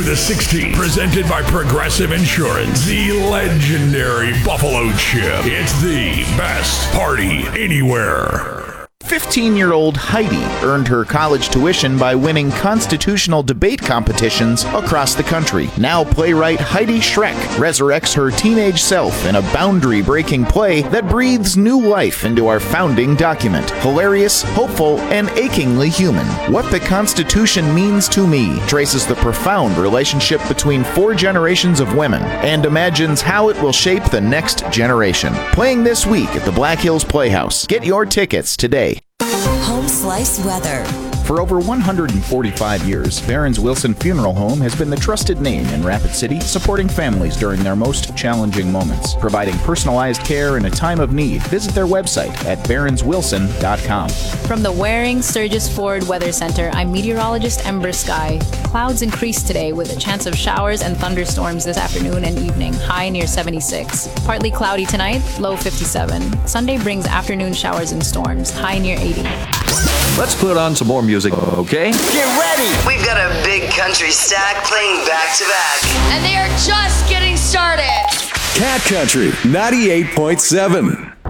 The 16, presented by Progressive Insurance, the legendary Buffalo Chip. It's the best party anywhere. 15-year-old Heidi earned her college tuition by winning constitutional debate competitions across the country. Now playwright Heidi Schreck resurrects her teenage self in a boundary-breaking play that breathes new life into our founding document. Hilarious, hopeful, and achingly human. What the Constitution Means to Me traces the profound relationship between 4 generations of women and imagines how it will shape the next generation. Playing this week at the Black Hills Playhouse. Get your tickets today. Home Slice Weather. For over 145 years, Barron's Wilson Funeral Home has been the trusted name in Rapid City, supporting families during their most challenging moments, providing personalized care in a time of need. Visit their website at barronswilson.com. From the Waring Sturgis Ford Weather Center, I'm meteorologist Ember Sky. Clouds increase today with a chance of showers and thunderstorms this afternoon and evening, high near 76. Partly cloudy tonight, low 57. Sunday brings afternoon showers and storms, high near 80. Let's put on some more music, okay? Get ready! We've got a big country stack playing back to back. And they are just getting started. Cat Country 98.7.